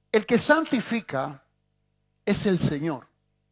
El que santifica es el Señor.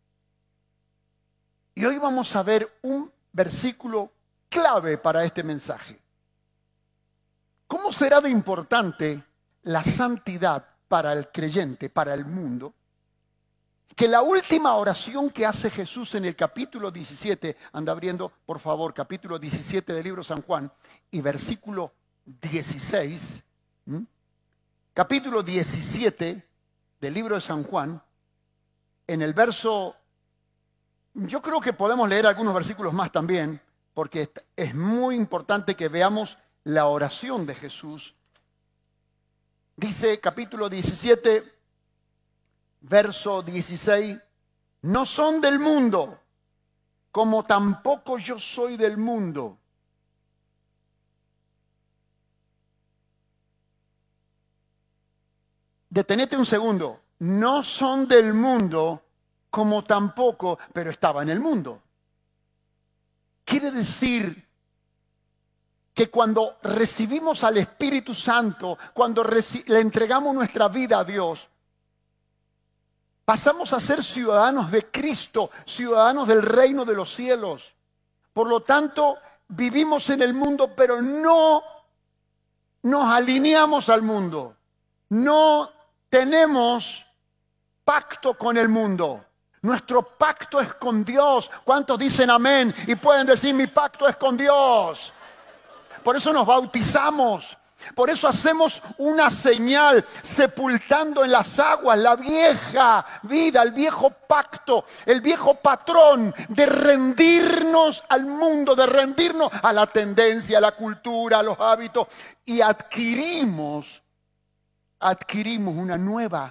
Y hoy vamos a ver un versículo clave para este mensaje. ¿Cómo será de importante la santidad para el creyente, para el mundo? Que la última oración que hace Jesús en el capítulo 17, anda abriendo por favor, capítulo 17 del libro de San Juan y versículo 16, capítulo 17 del libro de San Juan, en el verso, yo creo que podemos leer algunos versículos más también, porque es muy importante que veamos la oración de Jesús. Dice capítulo 17, verso 16, no son del mundo, como tampoco yo soy del mundo. Detenete un segundo. No son del mundo, como tampoco, pero estaba en el mundo. Quiere decir que cuando recibimos al Espíritu Santo, cuando le entregamos nuestra vida a Dios, pasamos a ser ciudadanos de Cristo, ciudadanos del reino de los cielos. Por lo tanto, vivimos en el mundo, pero no nos alineamos al mundo. No tenemos pacto con el mundo. Nuestro pacto es con Dios. ¿Cuántos dicen amén? Y pueden decir, mi pacto es con Dios. Por eso nos bautizamos. Por eso hacemos una señal, sepultando en las aguas la vieja vida, el viejo pacto, el viejo patrón de rendirnos al mundo, de rendirnos a la tendencia, a la cultura, a los hábitos. Y adquirimos una nueva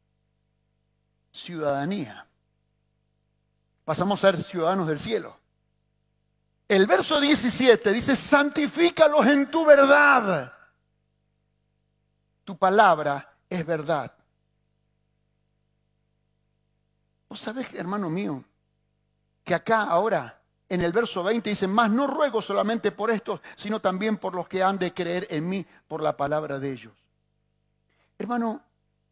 ciudadanía. Pasamos a ser ciudadanos del cielo. El verso 17 dice, santifícalos en tu verdad. Tu palabra es verdad. ¿Vos sabés, hermano mío, que acá ahora en el verso 20 dice, mas no ruego solamente por estos, sino también por los que han de creer en mí por la palabra de ellos? Hermano,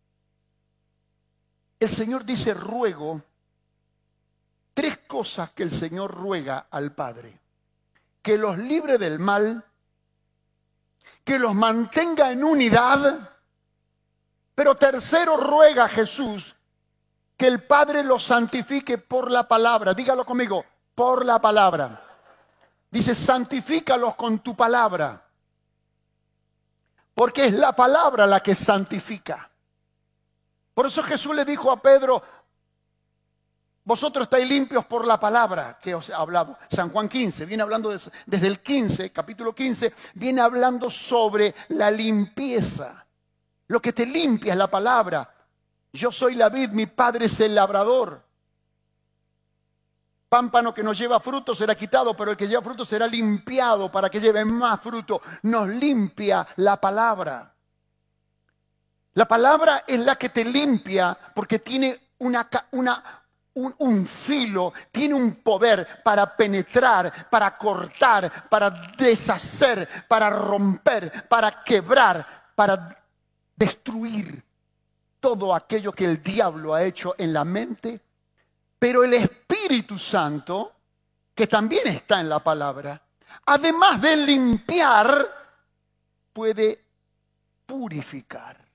el Señor dice ruego. Tres cosas que el Señor ruega al Padre: que los libre del mal, que los mantenga en unidad, pero tercero ruega a Jesús que el Padre los santifique por la palabra. Dígalo conmigo, por la palabra. Dice, santifícalos con tu palabra, porque es la palabra la que santifica. Por eso Jesús le dijo a Pedro, vosotros estáis limpios por la palabra que os he hablado. San Juan 15, viene hablando desde el 15, capítulo 15, viene hablando sobre la limpieza. Lo que te limpia es la palabra. Yo soy la vid, mi Padre es el labrador. Pámpano que no lleva fruto será quitado, pero el que lleva fruto será limpiado para que lleve más fruto. Nos limpia la palabra. La palabra es la que te limpia porque tiene un filo, tiene un poder para penetrar, para cortar, para deshacer, para romper, para quebrar, para destruir todo aquello que el diablo ha hecho en la mente. Pero el Espíritu Santo, que también está en la palabra, además de limpiar, puede purificar.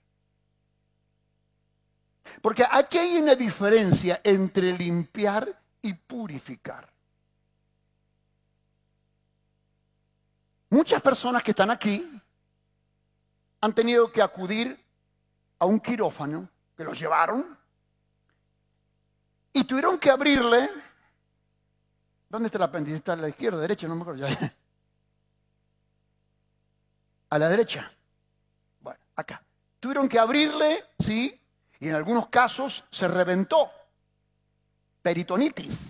Porque aquí hay una diferencia entre limpiar y purificar. Muchas personas que están aquí han tenido que acudir a un quirófano, que los llevaron, y tuvieron que abrirle. ¿Dónde está el apéndice? ¿Está a la izquierda, derecha? No me acuerdo ya. A la derecha. Bueno, acá. Tuvieron que abrirle, ¿sí? Y en algunos casos se reventó. Peritonitis.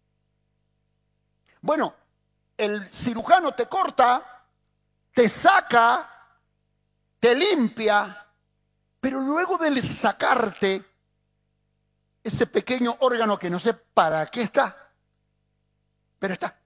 Bueno, el cirujano te corta, te saca, te limpia, pero luego de sacarte ese pequeño órgano que no sé para qué está, pero está.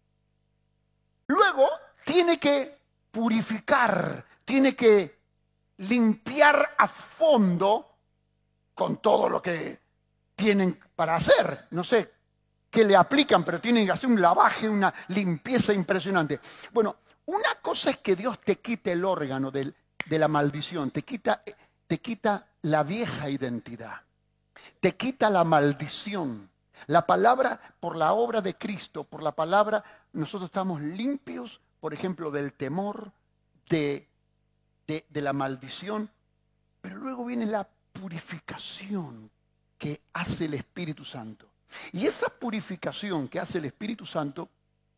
Luego tiene que purificar, tiene que limpiar a fondo con todo lo que tienen para hacer. No sé qué le aplican, pero tienen que hacer un lavaje, una limpieza impresionante. Bueno, una cosa es que Dios te quite el órgano de la maldición, te quita la vieja identidad, te quita la maldición. La palabra, por la obra de Cristo, por la palabra, nosotros estamos limpios, por ejemplo, del temor, de la maldición, pero luego viene la purificación que hace el Espíritu Santo. Y esa purificación que hace el Espíritu Santo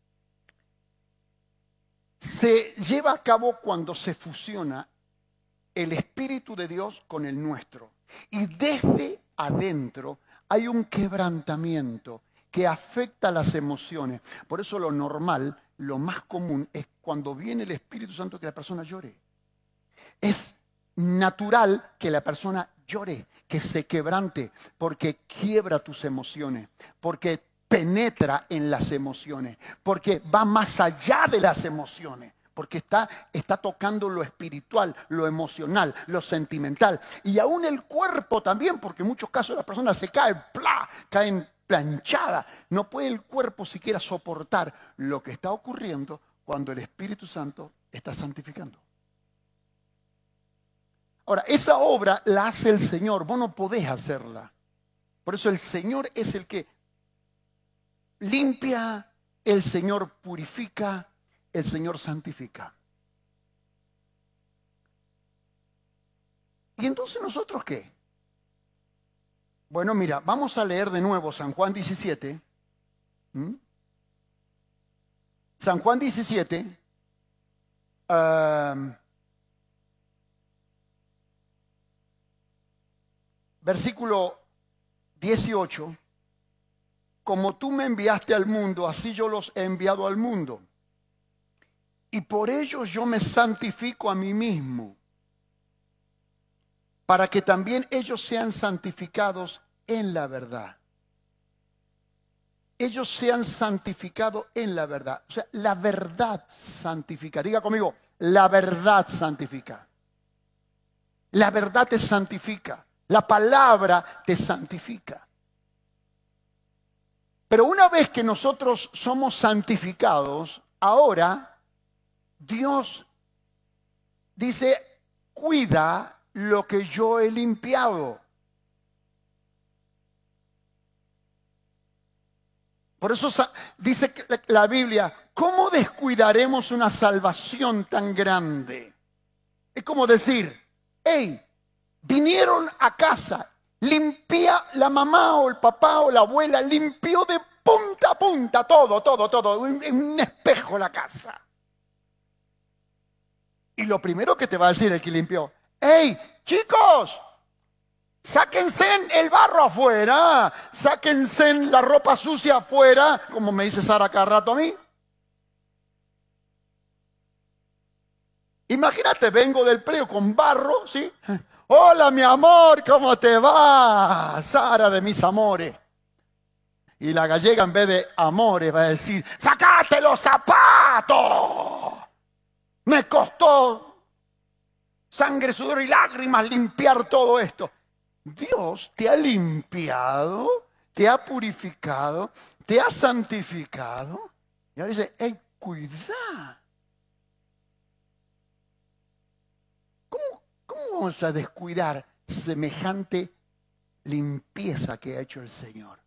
se lleva a cabo cuando se fusiona el Espíritu de Dios con el nuestro. Y desde adentro hay un quebrantamiento que afecta las emociones. Por eso lo normal, lo más común es cuando viene el Espíritu Santo que la persona llore. Es natural que la persona llore, que se quebrante, porque quiebra tus emociones, porque penetra en las emociones, porque va más allá de las emociones, porque está tocando lo espiritual, lo emocional, lo sentimental, y aún el cuerpo también, porque en muchos casos la persona se cae, caen planchada, no puede el cuerpo siquiera soportar lo que está ocurriendo cuando el Espíritu Santo está santificando. Ahora, esa obra la hace el Señor, vos no podés hacerla. Por eso el Señor es el que limpia, el Señor purifica, el Señor santifica. ¿Y entonces nosotros qué? Bueno, mira, vamos a leer de nuevo San Juan 17. San Juan 17. Versículo 18. Como tú me enviaste al mundo, así yo los he enviado al mundo. Y por ello yo me santifico a mí mismo, para que también ellos sean santificados en la verdad. Ellos sean santificados en la verdad. O sea, la verdad santifica. Diga conmigo, la verdad santifica. La verdad te santifica. La palabra te santifica. Pero una vez que nosotros somos santificados, ahora Dios dice, cuida lo que yo he limpiado. Por eso dice la Biblia, ¿cómo descuidaremos una salvación tan grande? Es como decir, hey, vinieron a casa, limpia la mamá o el papá o la abuela, limpió de punta a punta todo, en un espejo la casa. Y lo primero que te va a decir el que limpió, hey, chicos, sáquense el barro afuera, sáquense la ropa sucia afuera, como me dice Sara cada rato a mí. Imagínate, vengo del predio con barro, ¿sí? Hola, mi amor, ¿cómo te va? Sara de mis amores. Y la gallega en vez de amores va a decir, ¡sacate los zapatos! Me costó sangre, sudor y lágrimas limpiar todo esto. Dios te ha limpiado, te ha purificado, te ha santificado. Y ahora dice, hey, cuidá. ¿Cómo vamos a descuidar semejante limpieza que ha hecho el Señor?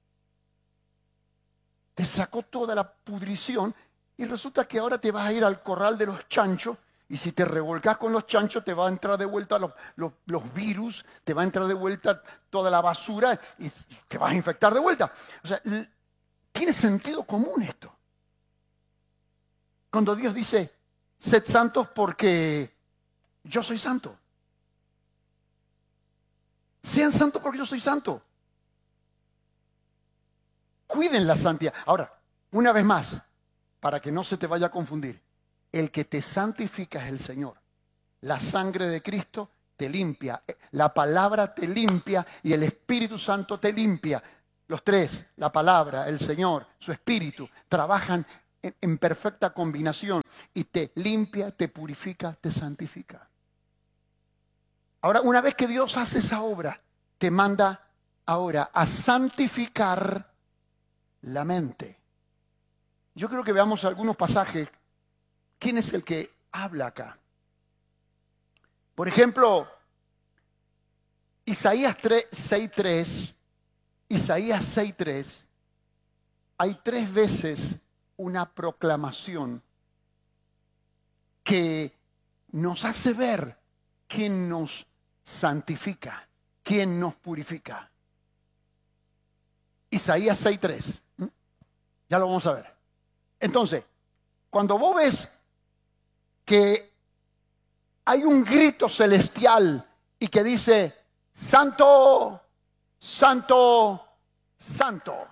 Te sacó toda la pudrición y resulta que ahora te vas a ir al corral de los chanchos. Y si te revolcas con los chanchos, te va a entrar de vuelta los virus, te va a entrar de vuelta toda la basura y te vas a infectar de vuelta. O sea, tiene sentido común esto. Cuando Dios dice, sed santos porque yo soy santo. Sean santos porque yo soy santo. Cuiden la santidad. Ahora, una vez más, para que no se te vaya a confundir. El que te santifica es el Señor. La sangre de Cristo te limpia. La palabra te limpia y el Espíritu Santo te limpia. Los tres, la palabra, el Señor, su Espíritu, trabajan en perfecta combinación y te limpia, te purifica, te santifica. Ahora, una vez que Dios hace esa obra, te manda ahora a santificar la mente. Yo creo que veamos algunos pasajes. ¿Quién es el que habla acá? Por ejemplo, Isaías 6:3, Isaías 6:3, hay 3 veces una proclamación que nos hace ver quién nos santifica, quién nos purifica. Isaías 6:3. Ya lo vamos a ver. Entonces, cuando vos ves que hay un grito celestial y que dice, Santo, Santo, Santo.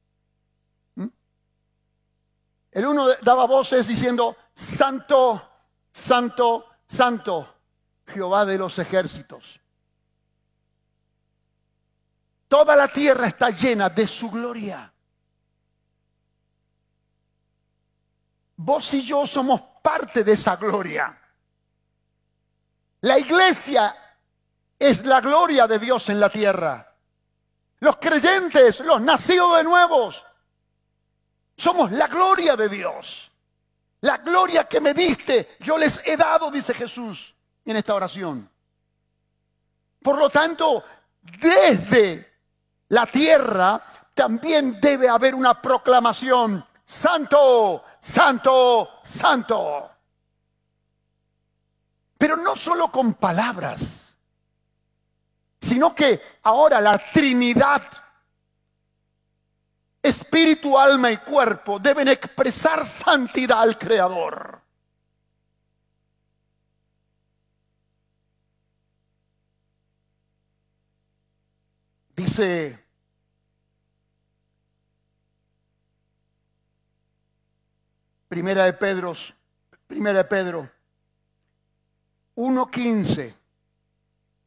El uno daba voces diciendo, Santo, Santo, Santo, Jehová de los ejércitos. Toda la tierra está llena de su gloria. Vos y yo somos parte de esa gloria. La iglesia es la gloria de Dios en la tierra. Los creyentes, los nacidos de nuevos, somos la gloria de Dios. La gloria que me diste, yo les he dado, dice Jesús en esta oración. Por lo tanto, desde la tierra también debe haber una proclamación. Santo, Santo, Santo. Pero no solo con palabras, sino que ahora la Trinidad, espíritu, alma y cuerpo, deben expresar santidad al Creador. Dice Primera de Pedro 1:15.